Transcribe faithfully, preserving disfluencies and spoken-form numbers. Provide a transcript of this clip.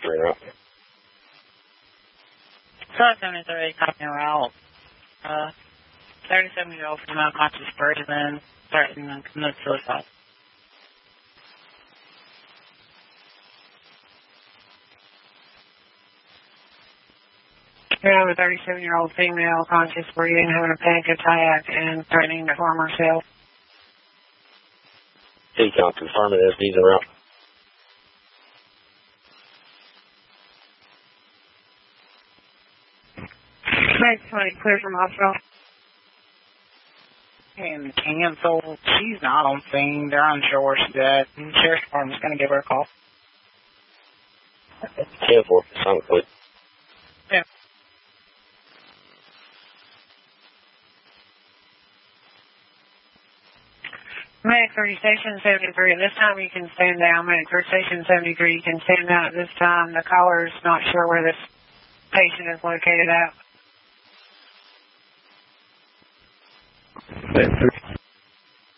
seventy-three route. South seventy-three, copy route. Uh, thirty-seven-year-old female conscious person threatening to commit suicide. We have a thirty-seven-year-old female conscious breathing, having a panic attack, and threatening to harm herself. T-Con confirming S D's en route. Next somebody clear from hospital. And canceled. She's not on scene. They're unsure where she's at. The sheriff's department's going to give her a call. ten four, sound clear. Yeah. Medic three, Station seventy-three. At this time, you can stand down. Medic three, Station seventy-three, you can stand down at this time. The caller's not sure where this patient is located at. Medic three.